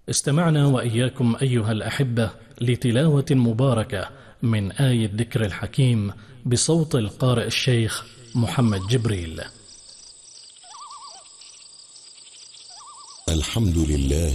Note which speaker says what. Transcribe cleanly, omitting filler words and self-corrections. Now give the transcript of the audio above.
Speaker 1: استمعنا وإياكم أيها الأحبة لتلاوة مباركة من آية الذكر الحكيم بصوت القارئ الشيخ محمد جبريل.
Speaker 2: الحمد لله